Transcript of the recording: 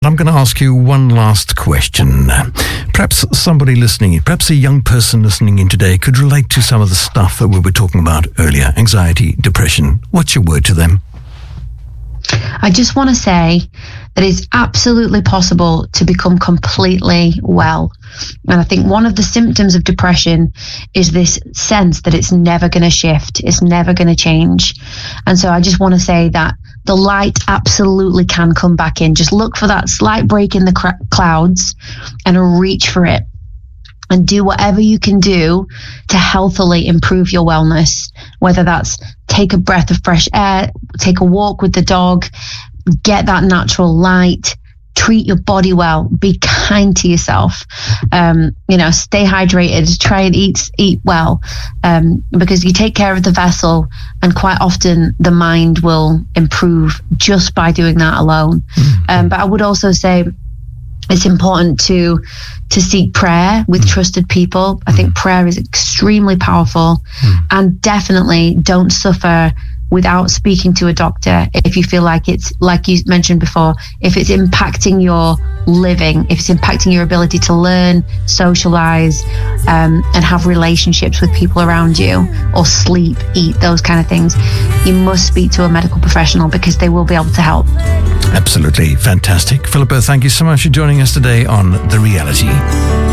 I'm going to ask you one last question. Perhaps somebody listening, perhaps a young person listening in today could relate to some of the stuff that we were talking about earlier, anxiety, depression. What's your word to them? I just want to say that it's absolutely possible to become completely well. And I think one of the symptoms of depression is this sense that it's never going to shift, it's never going to change. And so I just want to say that the light absolutely can come back in. Just look for that slight break in the clouds and reach for it. And do whatever you can do to healthily improve your wellness, whether that's take a breath of fresh air, take a walk with the dog, get that natural light, treat your body well, be kind to yourself, stay hydrated, try and eat well, because you take care of the vessel, and quite often the mind will improve just by doing that alone. But I would also say it's important to seek prayer with trusted people. I think prayer is extremely powerful, and definitely don't suffer without speaking to a doctor if you feel like it's, like you mentioned before, if it's impacting your living, if it's impacting your ability to learn, socialize, and have relationships with people around you, or sleep, eat, those kind of things. You must speak to a medical professional because they will be able to help. Absolutely fantastic. Philippa, thank you so much for joining us today on The Reality.